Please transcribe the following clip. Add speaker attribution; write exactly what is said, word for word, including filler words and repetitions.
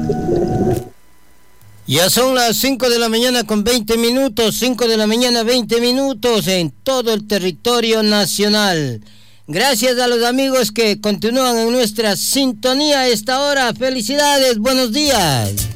Speaker 1: Ya son las cinco de la mañana con veinte minutos, cinco de la mañana veinte minutos en todo el territorio nacional. Gracias a los amigos que continúan en nuestra sintonía a esta hora. Felicidades, buenos días.